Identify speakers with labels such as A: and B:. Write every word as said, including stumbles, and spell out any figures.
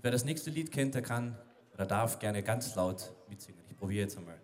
A: wer das nächste Lied kennt, der kann oder darf gerne ganz laut mitsingen. Ich probiere jetzt einmal.